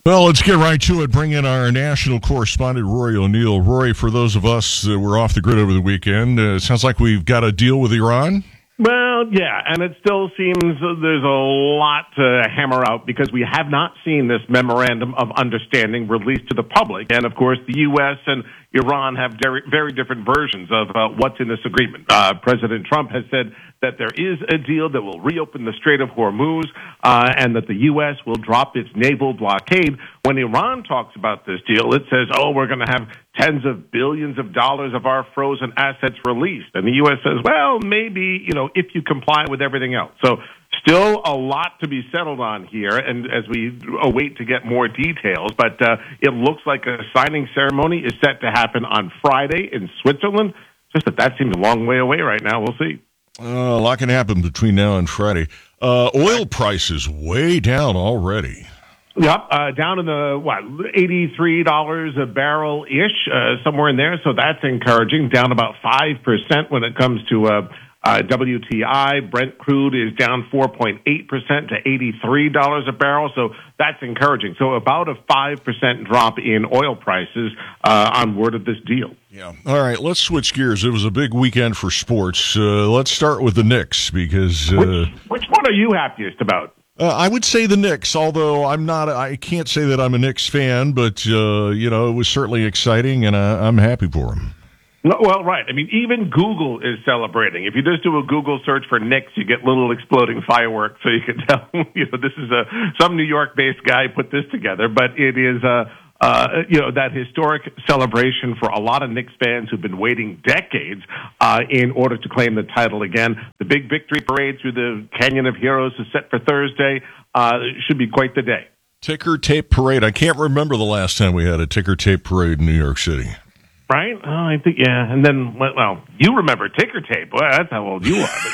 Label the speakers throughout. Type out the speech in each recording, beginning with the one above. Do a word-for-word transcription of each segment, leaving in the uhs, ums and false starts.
Speaker 1: Well, let's get right to it. Bring in our national correspondent, Rory O'Neill. Rory, for those of us that were off the grid over the weekend, uh, it sounds like we've got a deal with Iran.
Speaker 2: Well, yeah, and it still seems there's a lot to hammer out because we have not seen this memorandum of understanding released to the public. And, of course, the U S and Iran have very, very different versions of uh, what's in this agreement. Uh, President Trump has said that there is a deal that will reopen the Strait of Hormuz uh, and that the U S will drop its naval blockade. When Iran talks about this deal, it says, oh, we're going to have tens of billions of dollars of our frozen assets released. And the U S says, well, maybe, you know, if you comply with everything else. So still a lot to be settled on here, and as we await to get more details. But uh, it looks like a signing ceremony is set to happen on Friday in Switzerland. Just that that seems a long way away right now. We'll see.
Speaker 1: Uh, a lot can happen between now and Friday. Uh, oil prices way down already.
Speaker 2: Yep, uh, down in the, what, eighty-three dollars a barrel-ish, uh, somewhere in there. So that's encouraging. Down about five percent when it comes to uh, uh, W T I. Brent crude is down four point eight percent to eighty-three dollars a barrel. So that's encouraging. So about a five percent drop in oil prices uh, on word of this deal.
Speaker 1: Yeah. All right, let's switch gears. It was a big weekend for sports. Uh, let's start with the Knicks because... Uh,
Speaker 2: which, which one are you happiest about?
Speaker 1: Uh, I would say the Knicks, although I'm not. I can't say that I'm a Knicks fan, but uh, you know, it was certainly exciting, and I, I'm happy for them.
Speaker 2: No, well, right. I mean, even Google is celebrating. If you just do a Google search for Knicks, you get little exploding fireworks, so you can tell. You know, this is a some New York-based guy put this together, but it is a. Uh, you know, that historic celebration for a lot of Knicks fans who've been waiting decades uh, in order to claim the title again. The big victory parade through the Canyon of Heroes is set for Thursday. Uh, it should be quite the day.
Speaker 1: Ticker tape parade. I can't remember the last time we had a ticker tape parade in New York City.
Speaker 2: Right? Oh, I think, yeah. And then, well, you remember ticker tape. Well, that's how old you are.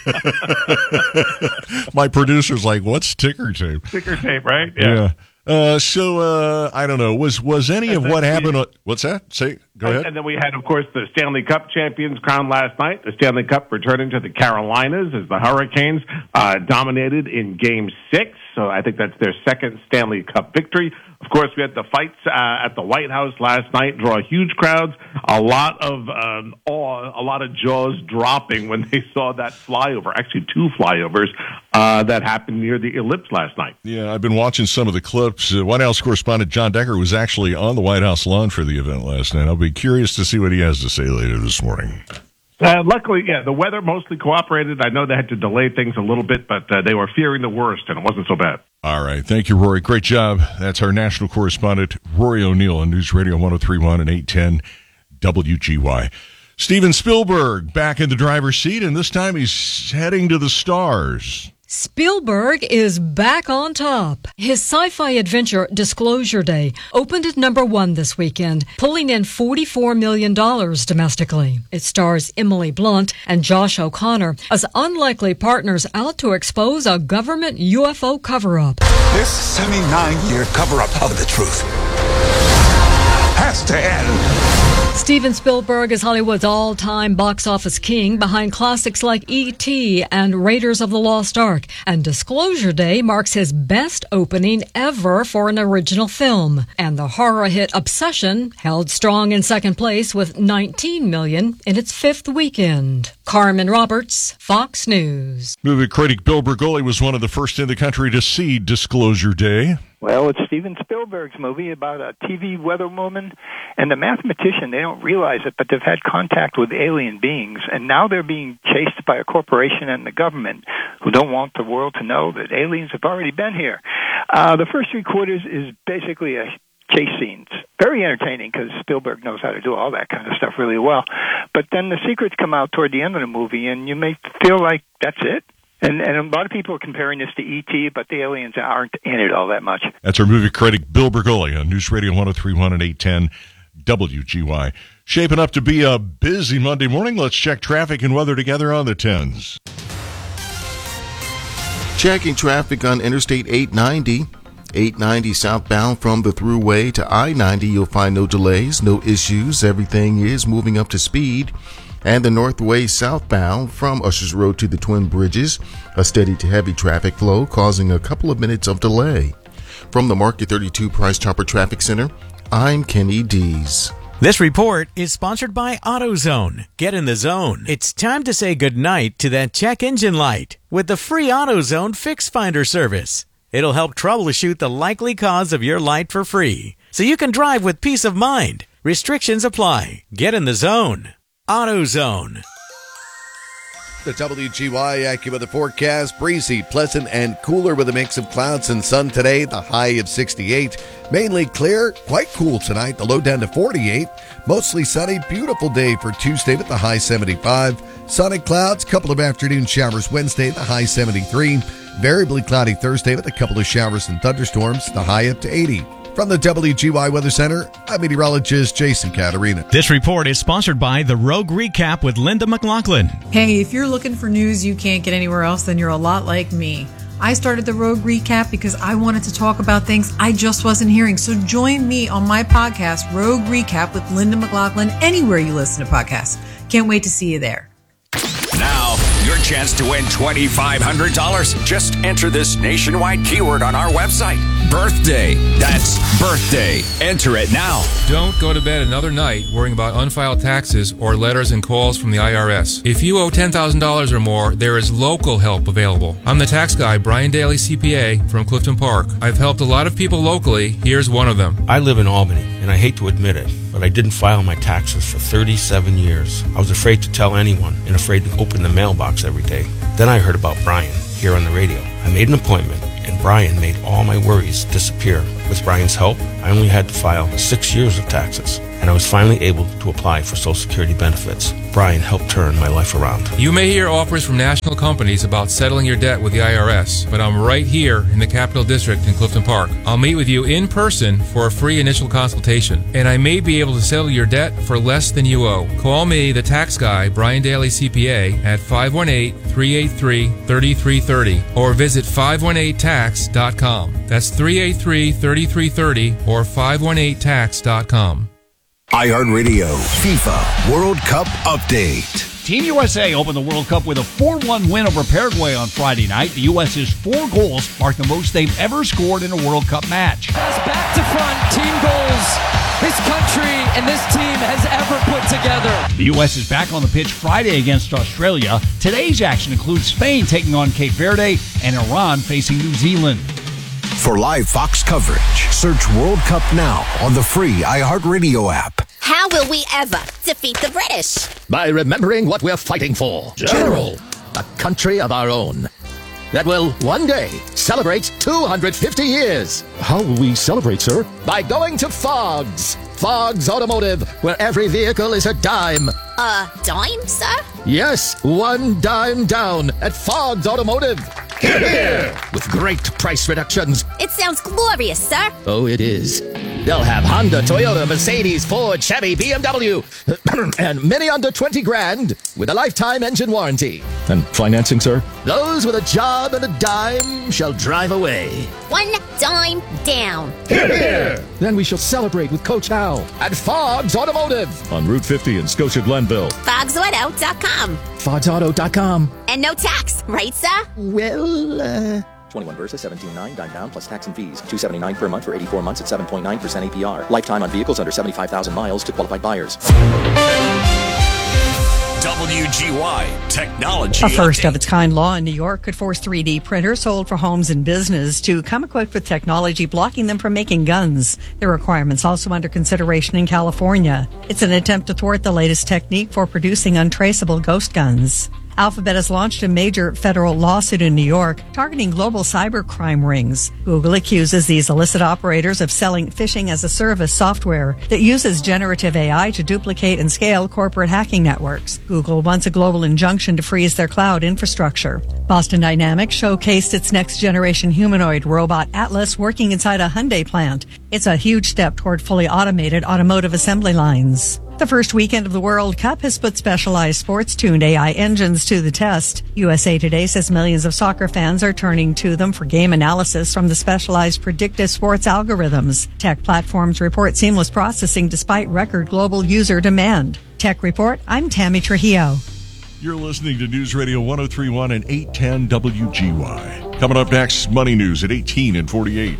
Speaker 1: Yeah. My producer's like, what's ticker tape?
Speaker 2: Ticker tape, right? Yeah.
Speaker 1: yeah. Uh, so, uh, I don't know. Was was any and of what happened? We, what's that? Say, go
Speaker 2: and,
Speaker 1: ahead.
Speaker 2: And then we had, of course, the Stanley Cup champions crowned last night. The Stanley Cup returning to the Carolinas as the Hurricanes uh, dominated in Game Six. So I think that's their second Stanley Cup victory. Of course, we had the fights uh, at the White House last night, draw huge crowds. A lot of um, awe, a lot of jaws dropping when they saw that flyover. Actually, two flyovers uh, that happened near the ellipse last night.
Speaker 1: Yeah, I've been watching some of the clips. Uh, White House correspondent John Decker was actually on the White House lawn for the event last night. I'll be curious to see what he has to say later this morning.
Speaker 2: Uh, luckily, yeah, the weather mostly cooperated. I know they had to delay things a little bit, but uh, they were fearing the worst, and it wasn't so bad.
Speaker 1: All right. Thank you, Rory. Great job. That's our national correspondent, Rory O'Neill, on News Radio one oh three point one and eight ten W G Y. Steven Spielberg back in the driver's seat, and this time he's heading to the stars.
Speaker 3: Spielberg is back on top. His sci-fi adventure Disclosure Day opened at number one this weekend, pulling in forty-four million dollars domestically. It stars Emily Blunt and Josh O'Connor as unlikely partners out to expose a government U F O cover-up.
Speaker 4: This seventy-nine-year cover-up of the truth has to end.
Speaker 3: Steven Spielberg is Hollywood's all-time box office king behind classics like E T and Raiders of the Lost Ark. And Disclosure Day marks his best opening ever for an original film. And the horror hit Obsession held strong in second place with nineteen million dollars in its fifth weekend. Carmen Roberts, Fox News.
Speaker 1: Movie critic Bill Bergoli was one of the first in the country to see Disclosure Day.
Speaker 5: Well, it's Steven Spielberg's movie about a T V weatherwoman and a mathematician. They don't realize it, but they've had contact with alien beings, and now they're being chased by a corporation and the government who don't want the world to know that aliens have already been here. Uh, the first three quarters is basically a chase scenes. Very entertaining because Spielberg knows how to do all that kind of stuff really well. But then the secrets come out toward the end of the movie, and you may feel like that's it. And, and a lot of people are comparing this to E T, but the aliens aren't in it all that much.
Speaker 1: That's our movie critic Bill Bergoli on News Radio one oh three point one and eight ten W G Y. Shaping up to be a busy Monday morning. Let's check traffic and weather together on the tens.
Speaker 6: Checking traffic on Interstate eight ninety. eight ninety southbound from the Thruway to I ninety. You'll find no delays, no issues. Everything is moving up to speed. And the Northway southbound from Ushers Road to the Twin Bridges, a steady to heavy traffic flow causing a couple of minutes of delay. From the Market thirty-two Price Chopper Traffic Center, I'm Kenny Dees.
Speaker 7: This report is sponsored by AutoZone. Get in the zone. It's time to say goodnight to that check engine light with the free AutoZone Fix Finder service. It'll help troubleshoot the likely cause of your light for free, so you can drive with peace of mind. Restrictions apply. Get in the zone. AutoZone.
Speaker 8: The W G Y AccuWeather forecast, breezy, pleasant, and cooler with a mix of clouds and sun today, the high of sixty-eight. Mainly clear, quite cool tonight, the low down to forty-eight. Mostly sunny, beautiful day for Tuesday with the high seventy-five. Sunny clouds, couple of afternoon showers Wednesday, the high seventy-three. Variably cloudy Thursday with a couple of showers and thunderstorms, the high up to eighty. From the W G Y Weather Center, I'm meteorologist Jason Caterina.
Speaker 9: This report is sponsored by The Rogue Recap with Linda McLaughlin.
Speaker 10: Hey, if you're looking for news you can't get anywhere else, then you're a lot like me. I started The Rogue Recap because I wanted to talk about things I just wasn't hearing. So join me on my podcast, Rogue Recap with Linda McLaughlin, anywhere you listen to podcasts. Can't wait to see you there.
Speaker 11: Now, your chance to win twenty-five hundred dollars. Just enter this nationwide keyword on our website. Birthday. That's birthday. Enter it now.
Speaker 12: Don't go to bed another night worrying about unfiled taxes or letters and calls from the I R S. If you owe ten thousand dollars or more, there is local help available. I'm the tax guy, Brian Daly, C P A, from Clifton Park. I've helped a lot of people locally. Here's one of them.
Speaker 13: I live in Albany, and I hate to admit it, but I didn't file my taxes for thirty-seven years. I was afraid to tell anyone and afraid to open the mailbox every day. Then I heard about Brian here on the radio. I made an appointment, and Brian made all my worries disappear. With Brian's help, I only had to file six years of taxes, and I was finally able to apply for Social Security benefits. Brian helped turn my life around.
Speaker 12: You may hear offers from national companies about settling your debt with the I R S, but I'm right here in the Capital District in Clifton Park. I'll meet with you in person for a free initial consultation, and I may be able to settle your debt for less than you owe. Call me, the tax guy, Brian Daly, C P A, at five one eight, three eight three, three three three zero or visit five one eight tax dot com. That's three eight three, three three three zero or five one eight tax dot com.
Speaker 11: iHeartRadio FIFA World Cup Update.
Speaker 14: Team U S A opened the World Cup with a four one win over Paraguay on Friday night. The U S's four goals marked the most they've ever scored in a World Cup match.
Speaker 15: Back to front, team goals this country and this team has ever put together.
Speaker 14: The U S is back on the pitch Friday against Australia. Today's action includes Spain taking on Cape Verde and Iran facing New Zealand.
Speaker 11: For live Fox coverage, search World Cup now on the free iHeartRadio app.
Speaker 16: How will we ever defeat the British?
Speaker 17: By remembering what we're fighting for.
Speaker 11: General.
Speaker 17: A country of our own that will one day celebrate two hundred fifty years.
Speaker 18: How will we celebrate, sir?
Speaker 17: By going to Fogg's. Fogg's Automotive, where every vehicle is a dime.
Speaker 16: A dime, sir?
Speaker 17: Yes, one dime down at Fogg's Automotive.
Speaker 11: Here, here.
Speaker 17: With great price reductions.
Speaker 16: It sounds glorious, sir.
Speaker 17: Oh, it is. They'll have Honda, Toyota, Mercedes, Ford, Chevy, B M W, and many under twenty grand with a lifetime engine warranty.
Speaker 18: And financing, sir?
Speaker 17: Those with a job and a dime shall drive away.
Speaker 16: One dime down.
Speaker 11: Here, here.
Speaker 18: Then we shall celebrate with Coach Hal
Speaker 17: at Fogg's Automotive
Speaker 18: on Route fifty in Scotia Glenville.
Speaker 16: Fogs Auto dot com.
Speaker 18: Fogs Auto dot com.
Speaker 16: And no tax, right, sir?
Speaker 17: Well, uh...
Speaker 19: twenty-one Versa, seventeen nine, dime down, plus tax and fees. two seventy-nine per month for eighty-four months at seven point nine percent A P R. Lifetime on vehicles under seventy-five thousand miles to qualified buyers.
Speaker 11: W G Y Technology.
Speaker 20: A first-of-its-kind law in New York could force three D printers sold for homes and business to come equipped with technology blocking them from making guns. The requirement's also under consideration in California. It's an attempt to thwart the latest technique for producing untraceable ghost guns. Alphabet has launched a major federal lawsuit in New York targeting global cybercrime rings. Google accuses these illicit operators of selling phishing-as-a-service software that uses generative A I to duplicate and scale corporate hacking networks. Google wants a global injunction to freeze their cloud infrastructure. Boston Dynamics showcased its next-generation humanoid robot Atlas working inside a Hyundai plant. It's a huge step toward fully automated automotive assembly lines. The first weekend of the World Cup has put specialized sports-tuned A I engines to the test. U S A Today says millions of soccer fans are turning to them for game analysis from the specialized predictive sports algorithms. Tech platforms report seamless processing despite record global user demand. Tech Report, I'm Tammy Trujillo.
Speaker 1: You're listening to News Radio one oh three point one and eight ten W G Y. Coming up next, Money News at eighteen and forty-eight.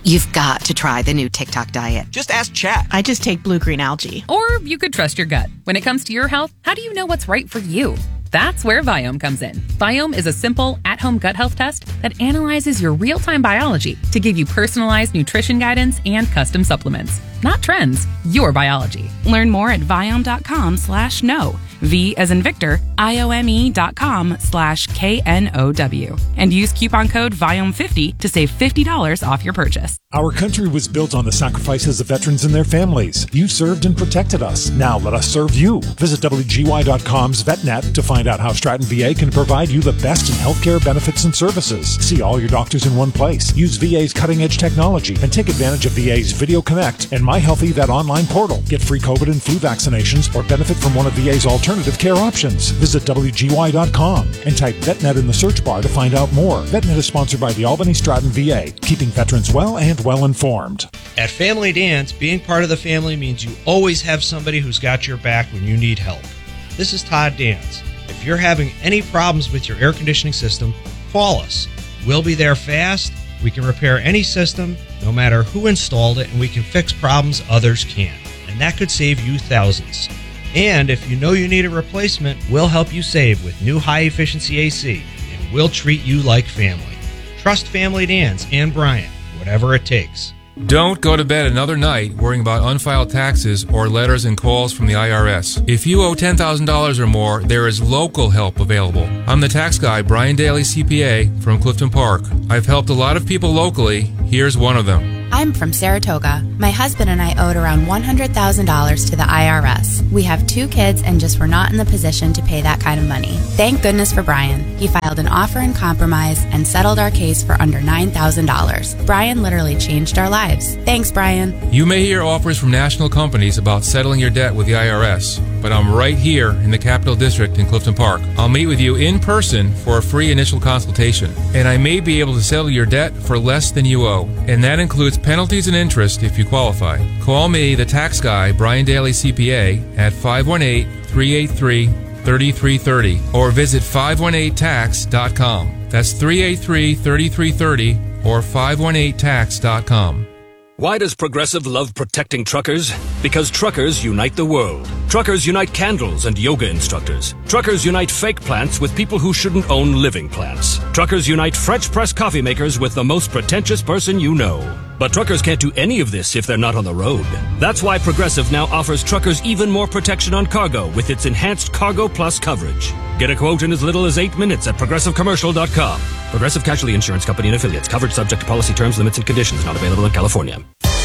Speaker 21: You've got to try the new TikTok diet.
Speaker 22: Just ask Chat.
Speaker 23: I just take blue-green algae.
Speaker 24: Or you could trust your gut. When it comes to your health, how do you know what's right for you? That's where Viome comes in. Viome is a simple, at-home gut health test that analyzes your real-time biology to give you personalized nutrition guidance and custom supplements. Not trends, your biology.
Speaker 23: Learn more at Viome.com slash no. V as in Victor, I-O-M-E dot com slash K N O W. And use coupon code Viome fifty to save fifty dollars off your purchase.
Speaker 25: Our country was built on the sacrifices of veterans and their families. You served and protected us. Now let us serve you. Visit W G Y dot com's VetNet to find out how Stratton V A can provide you the best in healthcare benefits and services. See all your doctors in one place. Use V A's cutting-edge technology and take advantage of V A's Video Connect and MyHealthy Vet online portal. Get free COVID and flu vaccinations or benefit from one of V A's alternative care options. Visit W G Y dot com and type VetNet in the search bar to find out more. VetNet is sponsored by the Albany Stratton V A, keeping veterans well and well informed.
Speaker 26: At Family Dance, being part of the family means you always have somebody who's got your back when you need help. This is Todd Dance. If you're having any problems with your air conditioning system, call us. We'll be there fast. We can repair any system, no matter who installed it, and we can fix problems others can't. And that could save you thousands. And if you know you need a replacement, we'll help you save with new high-efficiency A C, and we'll treat you like family. Trust Family Dance and Brian, whatever it takes.
Speaker 12: Don't go to bed another night worrying about unfiled taxes or letters and calls from the I R S. If you owe ten thousand dollars or more, there is local help available. I'm the tax guy, Brian Daly, C P A, from Clifton Park. I've helped a lot of people locally. Here's one of them.
Speaker 27: I'm from Saratoga. My husband and I owed around one hundred thousand dollars to the I R S. We have two kids and just were not in the position to pay that kind of money. Thank goodness for Brian. He filed an offer in compromise and settled our case for under nine thousand dollars. Brian literally changed our lives. Thanks, Brian.
Speaker 12: You may hear offers from national companies about settling your debt with the I R S, but I'm right here in the Capital District in Clifton Park. I'll meet with you in person for a free initial consultation, and I may be able to settle your debt for less than you owe, and that includes penalties and interest if you qualify. Call me, the tax guy, Brian Daly, C P A, at five one eight, three eight three, three three three zero or visit five one eight tax dot com. That's three eight three, three three three zero or five one eight tax dot com.
Speaker 28: Why does Progressive love protecting truckers? Because truckers unite the world. Truckers unite candles and yoga instructors. Truckers unite fake plants with people who shouldn't own living plants. Truckers unite French press coffee makers with the most pretentious person you know. But truckers can't do any of this if they're not on the road. That's why Progressive now offers truckers even more protection on cargo with its enhanced Cargo Plus coverage. Get a quote in as little as eight minutes at progressive commercial dot com. Progressive Casualty Insurance Company and Affiliates. Coverage subject to policy terms, limits, and conditions. Not available in California.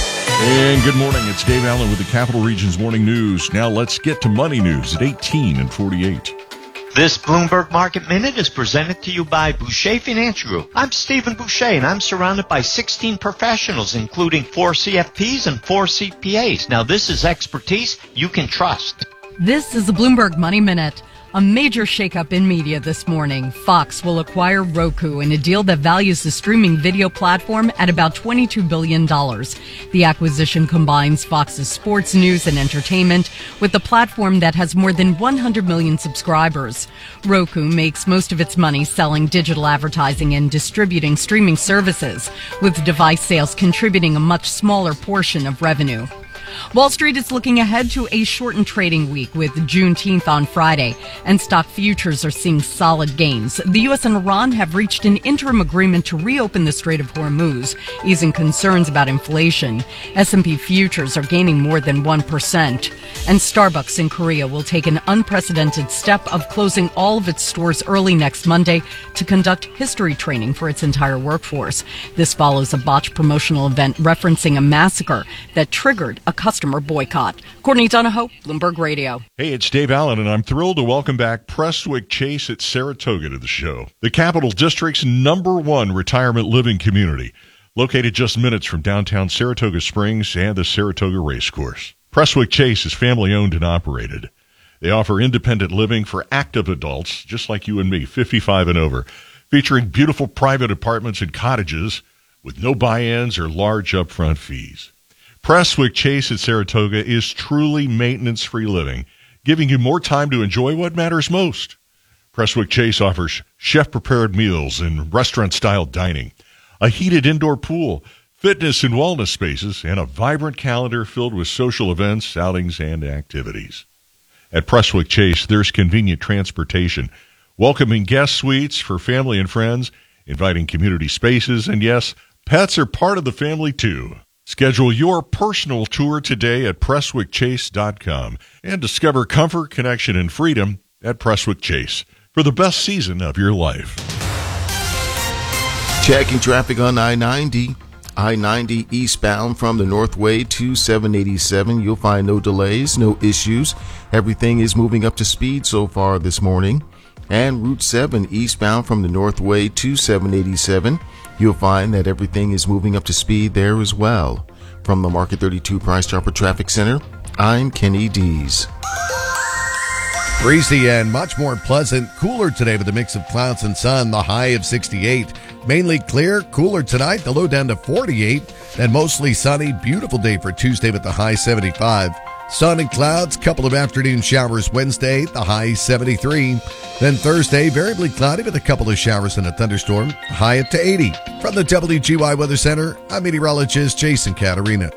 Speaker 1: And good morning. It's Dave Allen with the Capital Region's Morning News. Now let's get to money news at eighteen and forty-eight.
Speaker 29: This Bloomberg Market Minute is presented to you by Boucher Finance Group. I'm Stephen Boucher, and I'm surrounded by sixteen professionals, including four C F Ps and four C P As. Now, this is expertise you can trust.
Speaker 3: This is the Bloomberg Money Minute. A major shakeup in media this morning. Fox will acquire Roku in a deal that values the streaming video platform at about twenty-two billion dollars. The acquisition combines Fox's sports, news, and entertainment with the platform that has more than one hundred million subscribers. Roku makes most of its money selling digital advertising and distributing streaming services, with device sales contributing a much smaller portion of revenue. Wall Street is looking ahead to a shortened trading week with Juneteenth on Friday, and stock futures are seeing solid gains. The U S and Iran have reached an interim agreement to reopen the Strait of Hormuz, easing concerns about inflation. S and P futures are gaining more than one percent. And Starbucks in Korea will take an unprecedented step of closing all of its stores early next Monday to conduct history training for its entire workforce. This follows a botched promotional event referencing a massacre that triggered a customer boycott. Courtney Donahoe, Bloomberg Radio.
Speaker 1: Hey, it's Dave Allen, and I'm thrilled to welcome back Prestwick Chase at Saratoga to the show. The Capital District's number one retirement living community, located just minutes from downtown Saratoga Springs and the Saratoga Racecourse. Prestwick Chase is family-owned and operated. They offer independent living for active adults, just like you and me, fifty-five and over, featuring beautiful private apartments and cottages with no buy-ins or large upfront fees. Prestwick Chase at Saratoga is truly maintenance-free living, giving you more time to enjoy what matters most. Prestwick Chase offers chef-prepared meals and restaurant-style dining, a heated indoor pool, fitness and wellness spaces, and a vibrant calendar filled with social events, outings, and activities. At Prestwick Chase, there's convenient transportation, welcoming guest suites for family and friends, inviting community spaces, and yes, pets are part of the family too. Schedule your personal tour today at Prestwick Chase dot com and discover comfort, connection, and freedom at Prestwick Chase for the best season of your life.
Speaker 2: Checking traffic on I ninety. I ninety eastbound from the Northway to seven eighty-seven. You'll find no delays, no issues. Everything is moving up to speed so far this morning. And Route seven eastbound from the Northway to seven eighty-seven. You'll find that everything is moving up to speed there as well. From the Market thirty-two Price Chopper Traffic Center, I'm Kenny Dees.
Speaker 4: Breezy and much more pleasant, cooler today with a mix of clouds and sun, the high of sixty-eight. Mainly clear, cooler tonight, the low down to forty-eight. Then mostly sunny, beautiful day for Tuesday with the high seventy-five. Sun and clouds, couple of afternoon showers Wednesday, the high seventy-three. Then Thursday, variably cloudy with a couple of showers and a thunderstorm, high up to eighty. From the W G Y Weather Center, I'm meteorologist Jason Caterina.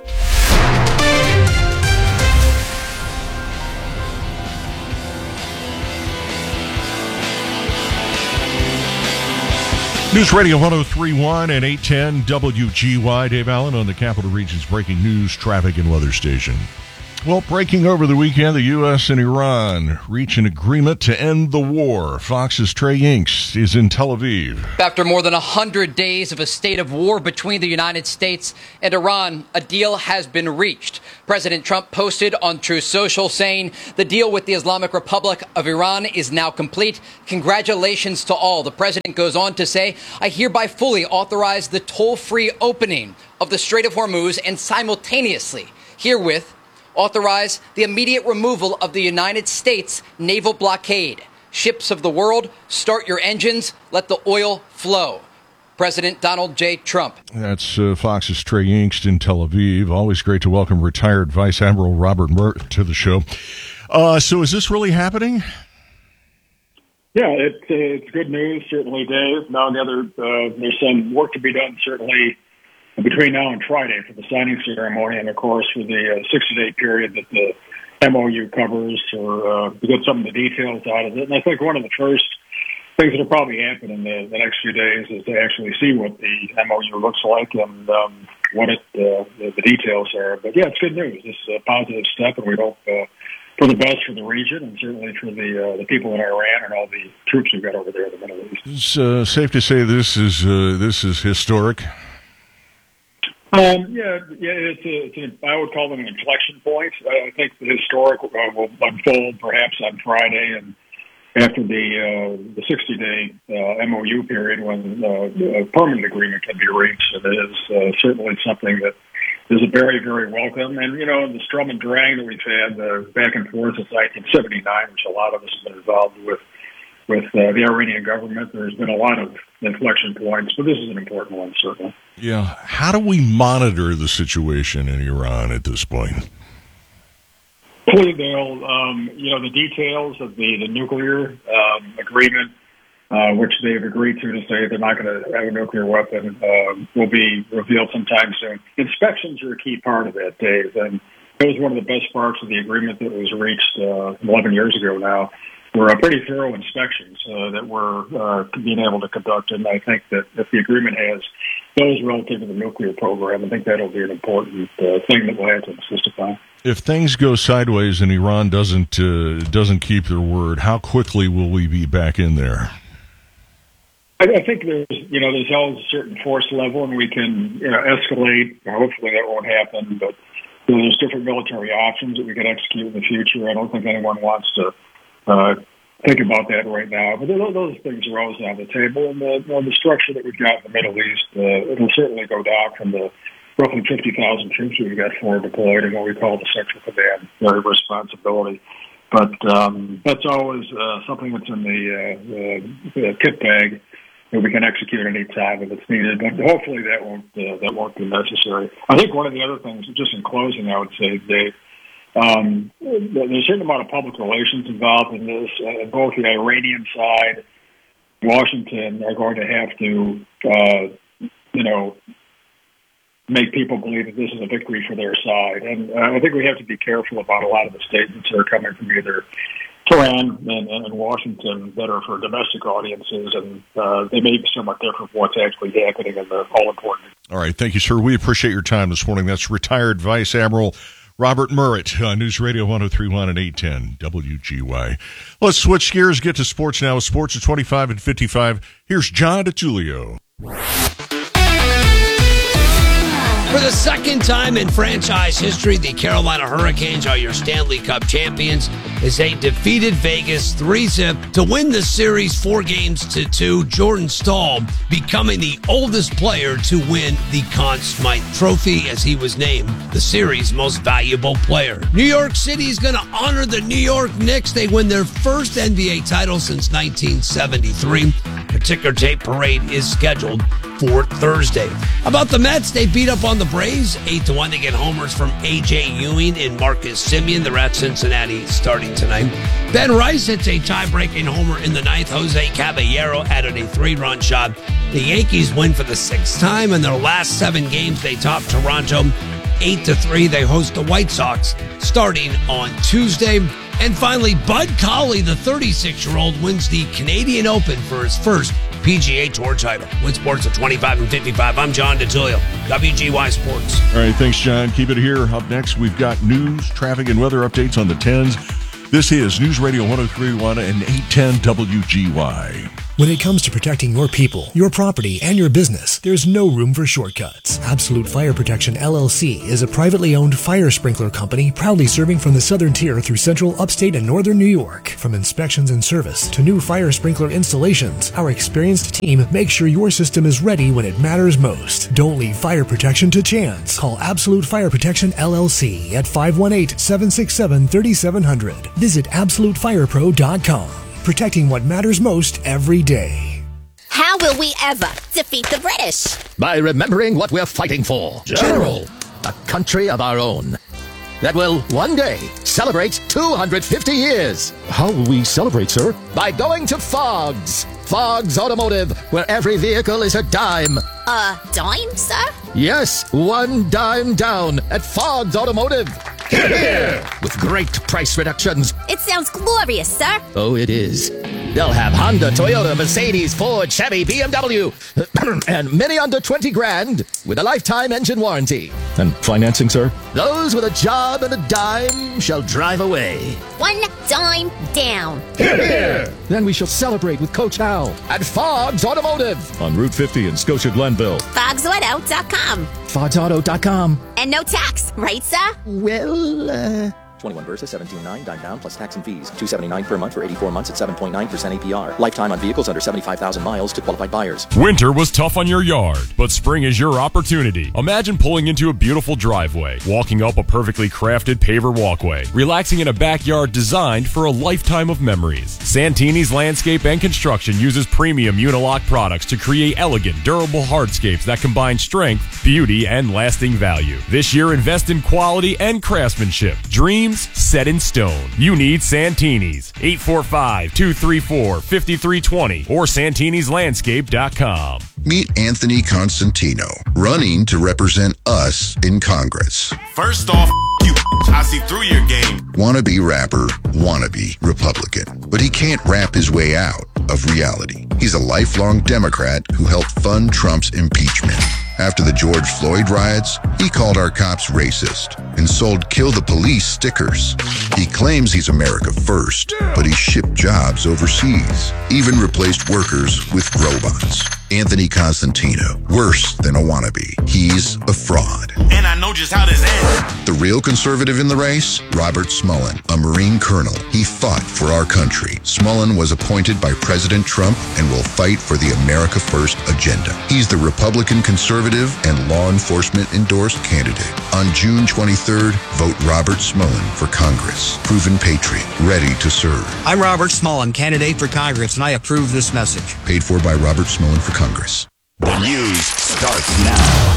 Speaker 1: News Radio one oh three point one and eight ten W G Y. Dave Allen on the Capital Region's breaking news, traffic, and weather station. Well, breaking over the weekend, the U S and Iran reach an agreement to end the war. Fox's Trey Yingst is in Tel Aviv.
Speaker 15: After more than one hundred days of a state of war between the United States and Iran, a deal has been reached. President Trump posted on Truth Social saying the deal with the Islamic Republic of Iran is now complete. Congratulations to all. The president goes on to say, I hereby fully authorize the toll-free opening of the Strait of Hormuz and simultaneously herewith authorize the immediate removal of the United States naval blockade. Ships of the world, start your engines, let the oil flow. President Donald J. Trump.
Speaker 1: That's uh, Fox's Trey Yingst in Tel Aviv. Always great to welcome retired Vice Admiral Robert Mert to the show. Uh, so is this really happening?
Speaker 5: Yeah, it, uh, it's good news, certainly, Dave. Now, the other, uh, there's some work to be done, certainly, between now and Friday for the signing ceremony, and of course for the uh, sixty-day period that the M O U covers, or uh, to get some of the details out of it. And I think one of the first things that will probably happen in the, the next few days is to actually see what the M O U looks like and um, what it uh, the, the details are. But yeah, it's good news. This is a positive step, and we hope uh, for the best for the region and certainly for the uh, the people in Iran and all the troops we've got over there in the Middle East.
Speaker 1: It's uh, safe to say this is uh, this is historic.
Speaker 5: Um, yeah, yeah, it's a, it's a, I would call them an inflection point. I, I think the historic uh, will unfold perhaps on Friday and after the uh, the sixty-day uh, M O U period when uh, a permanent agreement can be reached. It is uh, certainly something that is a very, very welcome. And, you know, the strum and drang that we've had uh, back and forth since nineteen seventy-nine, which a lot of us have been involved with, with uh, the Iranian government, there's been a lot of inflection points, but this is an important one, certainly.
Speaker 1: Yeah. How do we monitor the situation in Iran at this point?
Speaker 5: Hopefully they'll, um, you know, the details of the, the nuclear um, agreement, uh, which they've agreed to to say they're not going to have a nuclear weapon, uh, will be revealed sometime soon. Inspections are a key part of that, Dave, and it was one of the best parts of the agreement that was reached uh, eleven years ago now. Were a pretty thorough inspections uh, that we're uh, being able to conduct, and I think that if the agreement has those relative to the nuclear program, I think that'll be an important uh, thing that we'll have to insist upon.
Speaker 1: If things go sideways and Iran doesn't uh, doesn't keep their word, how quickly will we be back in there?
Speaker 5: I, I think there's you know there's always a certain force level, and we can you know escalate. Hopefully that won't happen, but you know, there's different military options that we can execute in the future. I don't think anyone wants to Uh, think about that right now, but those, those things are always on the table. And the, well, the structure that we've got in the Middle East, uh, it'll certainly go down from the roughly fifty thousand troops we've got forward deployed in what we call the Central Command area of responsibility. But um, that's always uh, something that's in the, uh, the, the kit bag that we can execute any time if it's needed. But hopefully that won't uh, that won't be necessary. I think one of the other things, just in closing, I would say, Dave. Um, there's a certain amount of public relations involved in this. Uh, both the Iranian side, Washington, are going to have to, uh, you know, make people believe that this is a victory for their side. And uh, I think we have to be careful about a lot of the statements that are coming from either Tehran and, and Washington that are for domestic audiences, and uh, they may be somewhat different from what's actually happening in the all-important.
Speaker 1: All right. Thank you, sir. We appreciate your time this morning. That's retired Vice Admiral Robert Murrett, uh, News Radio one oh three point one and eight ten W G Y. Let's switch gears, get to sports now. Sports at twenty-five and fifty-five. Here's John DeTulio.
Speaker 6: For the second time in franchise history, the Carolina Hurricanes are your Stanley Cup champions as they defeated Vegas three zip to win the series four games to two. Jordan Staal becoming the oldest player to win the Conn Smythe Trophy as he was named the series' most valuable player. New York City is going to honor the New York Knicks. They win their first N B A title since nineteen seventy-three. A ticker tape parade is scheduled for Thursday. About the Mets, they beat up on the Braves eight to one. They get homers from A J Ewing and Marcus Semien. They're at Cincinnati starting tonight. Ben Rice hits a tie-breaking homer in the ninth. Jose Caballero added a three-run shot. The Yankees win for the sixth time in their last seven games. They top Toronto eight to three. They host the White Sox starting on Tuesday. And finally, Bud Colley, the thirty-six-year-old, wins the Canadian Open for his first P G A Tour title. Win Sports at twenty-five and fifty-five. I'm John DeTulio, W G Y Sports.
Speaker 1: All right, thanks, John. Keep it here. Up next, we've got news, traffic, and weather updates on the tens. This is News Radio one oh three point one and eight ten W G Y.
Speaker 7: When it comes to protecting your people, your property, and your business, there's no room for shortcuts. Absolute Fire Protection L L C is a privately owned fire sprinkler company proudly serving from the southern tier through central, upstate, and northern New York. From inspections and service to new fire sprinkler installations, our experienced team makes sure your system is ready when it matters most. Don't leave fire protection to chance. Call Absolute Fire Protection L L C at five one eight, seven six seven, three seven zero zero. Visit absolute fire pro dot com. Protecting what matters most every day.
Speaker 16: How will we ever defeat the British?
Speaker 17: By remembering what we're fighting for.
Speaker 7: General.
Speaker 17: A country of our own that will one day celebrate two hundred fifty years.
Speaker 7: How will we celebrate, sir?
Speaker 17: By going to Fogg's. Fogg's Automotive, where every vehicle is a dime.
Speaker 16: A dime, sir?
Speaker 17: Yes, one dime down at Fogg's Automotive.
Speaker 7: Here, here.
Speaker 17: With great price reductions.
Speaker 16: It sounds glorious, sir.
Speaker 17: Oh, it is. They'll have Honda, Toyota, Mercedes, Ford, Chevy, B M W, and many under twenty grand with a lifetime engine warranty.
Speaker 7: And financing, sir?
Speaker 17: Those with a job and a dime shall drive away.
Speaker 16: One dime down.
Speaker 7: Here, here.
Speaker 17: Then we shall celebrate with Coach Hal at Fogg's Automotive.
Speaker 7: On Route fifty in Scotia Glenville.
Speaker 16: Fogs Auto dot com.
Speaker 17: Fogs Auto dot com.
Speaker 16: And no tax, right, sir?
Speaker 17: Well, uh...
Speaker 19: twenty-one Versa, seventeen nine, dime down, plus tax and fees. two seventy-nine per month for eighty-four months at seven point nine percent A P R. Lifetime on vehicles under seventy-five thousand miles to qualified buyers.
Speaker 8: Winter was tough on your yard, but spring is your opportunity. Imagine pulling into a beautiful driveway, walking up a perfectly crafted paver walkway, relaxing in a backyard designed for a lifetime of memories. Santini's Landscape and Construction uses premium Unilock products to create elegant, durable hardscapes that combine strength, beauty, and lasting value. This year, invest in quality and craftsmanship. Dream set in stone. You need Santini's. eight four five, two three four, five three two zero or santinis landscape dot com.
Speaker 9: Meet Anthony Constantino, running to represent us in Congress.
Speaker 10: First off, you, I see through your game.
Speaker 9: Wannabe rapper, wannabe Republican. But he can't rap his way out of reality. He's a lifelong Democrat who helped fund Trump's impeachment. After the George Floyd riots, he called our cops racist and sold Kill the Police stickers. He claims he's America first, but he shipped jobs overseas, even replaced workers with robots. Anthony Constantino, worse than a wannabe. He's a fraud.
Speaker 10: And I know just how this ends.
Speaker 9: The real conservative in the race? Robert Smullen, a Marine colonel. He fought for our country. Smullen was appointed by President Trump and will fight for the America First agenda. He's the Republican conservative and law enforcement endorsed candidate. On June twenty-third, vote Robert Smullen for Congress. Proven patriot, ready to serve.
Speaker 13: I'm Robert Smullen, candidate for Congress, and I approve this message.
Speaker 9: Paid for by Robert Smullen for Congress.
Speaker 11: The news starts now.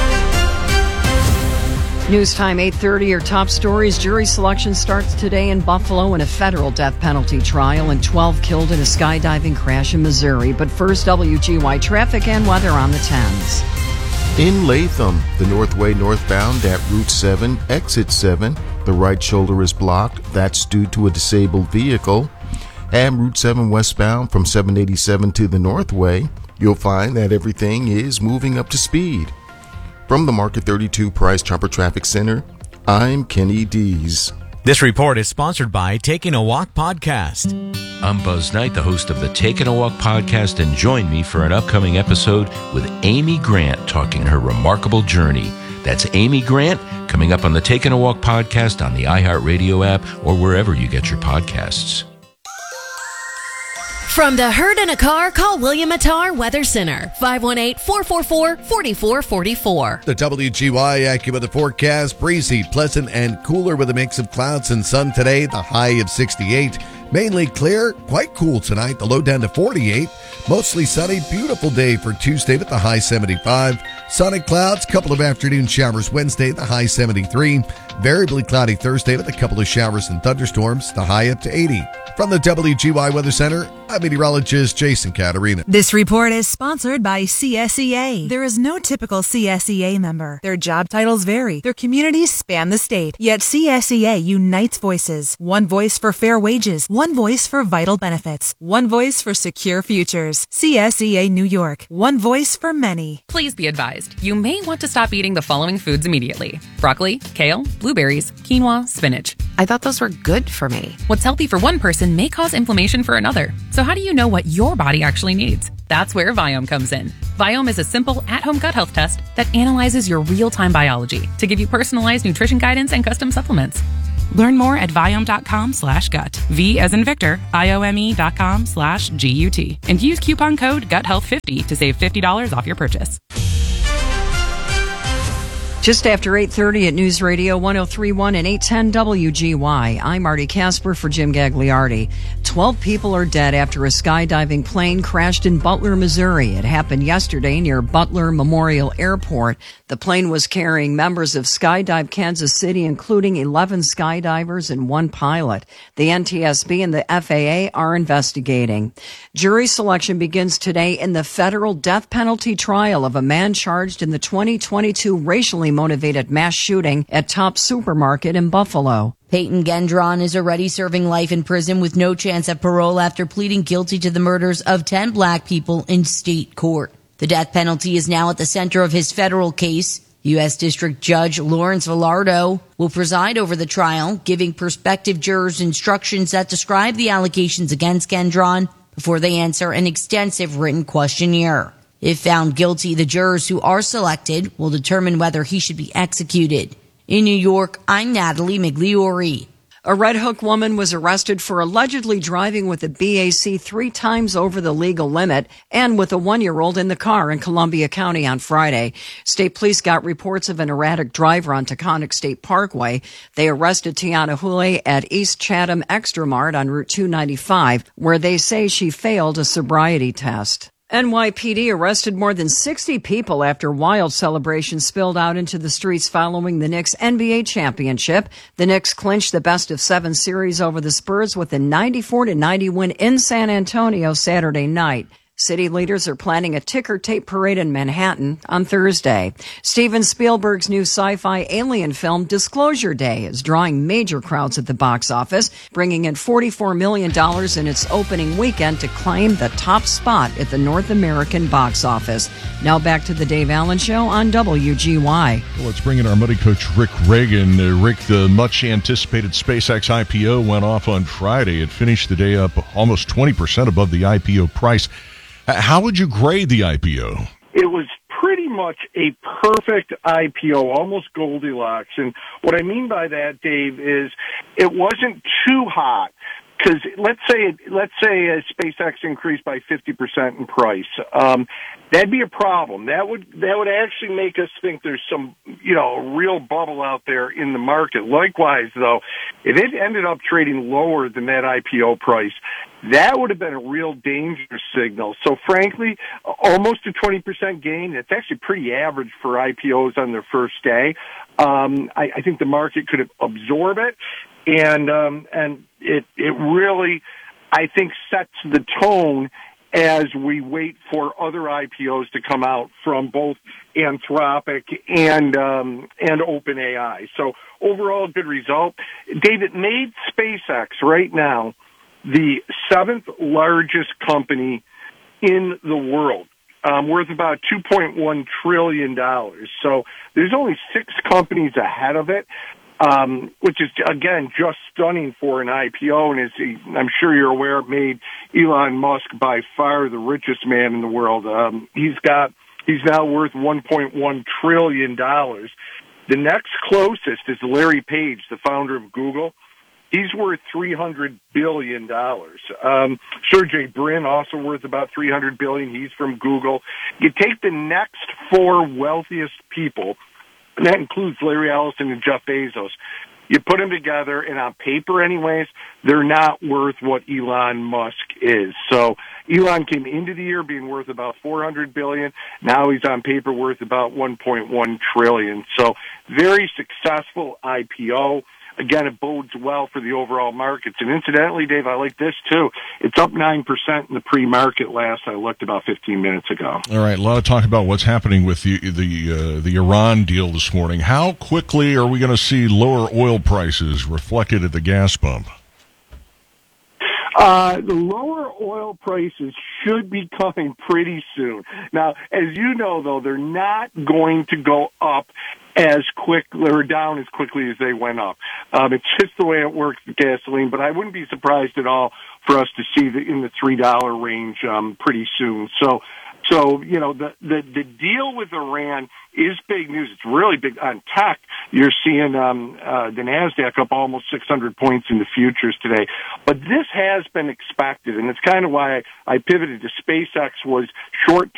Speaker 20: News time, eight thirty. Your top stories. Jury selection starts today in Buffalo in a federal death penalty trial, and twelve killed in a skydiving crash in Missouri. But first, W G Y traffic and weather on the tens.
Speaker 2: In Latham, the Northway northbound at Route seven, exit seven, the right shoulder is blocked. That's due to a disabled vehicle. And Route seven westbound from seven eighty-seven to the Northway, you'll find that everything is moving up to speed. From the Market thirty-two Price Chopper Traffic Center, I'm Kenny Dees.
Speaker 14: This report is sponsored by Taking a Walk Podcast.
Speaker 18: I'm Buzz Knight, the host of the Taking a Walk podcast, and join me for an upcoming episode with Amy Grant talking her remarkable journey. That's Amy Grant coming up on the Taking a Walk podcast on the iHeartRadio app or wherever you get your podcasts.
Speaker 21: From the Herd in a Car, call William Attar Weather Center, five one eight, four four four, four four four four.
Speaker 4: The W G Y AccuWeather forecast, breezy, pleasant, and cooler with a mix of clouds and sun today, the high of sixty-eight. Mainly clear, quite cool tonight, the low down to forty-eight. Mostly sunny, beautiful day for Tuesday with the high seventy-five. Sunny clouds, couple of afternoon showers Wednesday, the high seventy-three. Variably cloudy Thursday with a couple of showers and thunderstorms, the high up to eighty. From the W G Y Weather Center, I'm meteorologist Jason Caterina.
Speaker 22: This report is sponsored by C S E A. There is no typical C S E A member. Their job titles vary. Their communities span the state. Yet C S E A unites voices. One voice for fair wages. One voice for vital benefits. One voice for secure futures. C S E A New York. One voice for many.
Speaker 23: Please be advised, you may want to stop eating the following foods immediately: broccoli, kale, blueberries, quinoa, spinach. I thought those were good for me. What's healthy for one person may cause inflammation for another. So how do you know what your body actually needs? That's where Viome comes in. Viome is a simple at-home gut health test that analyzes your real-time biology to give you personalized nutrition guidance and custom supplements. Learn more at Viome.com slash gut. V as in Victor, I-O-M-E dot com slash G-U-T. And use coupon code gut health fifty to save fifty dollars off your purchase.
Speaker 20: Just after eight thirty at News Radio one oh three point one and eight ten W G Y. I'm Marty Casper for Jim Gagliardi. Twelve people are dead after a skydiving plane crashed in Butler, Missouri. It happened yesterday near Butler Memorial Airport. The plane was carrying members of Skydive Kansas City, including eleven skydivers and one pilot. The N T S B and the F A A are investigating. Jury selection begins today in the federal death penalty trial of a man charged in the twenty twenty-two racially motivated mass shooting at Top Supermarket in Buffalo.
Speaker 24: Peyton Gendron is already serving life in prison with no chance of parole after pleading guilty to the murders of ten black people in state court. The death penalty is now at the center of his federal case. U S District Judge Lawrence Villardo will preside over the trial, giving prospective jurors instructions that describe the allegations against Gendron before they answer an extensive written questionnaire. If found guilty, the jurors who are selected will determine whether he should be executed. In New York, I'm Natalie Migliori.
Speaker 20: A Red Hook woman was arrested for allegedly driving with a B A C three times over the legal limit and with a one-year-old in the car in Columbia County on Friday. State police got reports of an erratic driver on Taconic State Parkway. They arrested Tiana Hooley at East Chatham Extra Mart on Route two ninety-five, where they say she failed a sobriety test. N Y P D arrested more than sixty people after wild celebrations spilled out into the streets following the Knicks N B A championship. The Knicks clinched the best of seven series over the Spurs with a ninety-four to ninety win in San Antonio Saturday night. City leaders are planning a ticker tape parade in Manhattan on Thursday. Steven Spielberg's new sci-fi alien film Disclosure Day is drawing major crowds at the box office, bringing in forty-four million dollars in its opening weekend to claim the top spot at the North American box office. Now back to the Dave Allen Show on W G Y.
Speaker 1: Well, let's bring in our money coach, Rick Reagan. Uh, Rick, the much-anticipated SpaceX I P O went off on Friday. It finished the day up almost twenty percent above the I P O price. How would you grade the I P O?
Speaker 25: It was pretty much a perfect I P O, almost Goldilocks. And what I mean by that, Dave, is it wasn't too hot. Because let's say let's say a SpaceX increased by fifty percent in price, um, that'd be a problem. That would that would actually make us think there's some you know real bubble out there in the market. Likewise, though, if it ended up trading lower than that I P O price, that would have been a real danger signal. So, frankly, almost a twenty percent gain. It's actually pretty average for I P Os on their first day. Um, I, I think the market could absorb it, and um, and it it really, I think, sets the tone as we wait for other I P Os to come out from both Anthropic and um, and OpenAI. So overall, good result. David, made SpaceX right now the seventh largest company in the world, um, worth about two point one trillion dollars. So there's only six companies ahead of it. Um, which is, again, just stunning for an I P O, and as he, I'm sure you're aware, made Elon Musk by far the richest man in the world. Um, he's got, he's now worth one point one trillion dollars. The next closest is Larry Page, the founder of Google. He's worth three hundred billion dollars. Um, Sergey Brin, also worth about three hundred billion dollars. He's from Google. You take the next four wealthiest people, and that includes Larry Ellison and Jeff Bezos. You put them together, and on paper anyways, they're not worth what Elon Musk is. So Elon came into the year being worth about four hundred billion dollars. Now he's on paper worth about one point one trillion dollars. So very successful I P O. Again, it bodes well for the overall markets. And incidentally, Dave, I like this too. It's up nine percent in the pre-market last I looked about fifteen minutes ago.
Speaker 1: All right, a lot of talk about what's happening with the the uh, the Iran deal this morning. How quickly are we going to see lower oil prices reflected at the gas pump?
Speaker 25: Uh, the lower oil prices should be coming pretty soon. Now, as you know, though, they're not going to go up as quick or down as quickly as they went up. Um, it's just the way it works with gasoline, but I wouldn't be surprised at all for us to see the, in the three dollar range um, pretty soon. So, so you know, the, the, the deal with Iran is big news. It's really big on tech. You're seeing um, uh, the NASDAQ up almost six hundred points in the futures today. But this has been expected, and it's kind of why I, I pivoted to SpaceX was short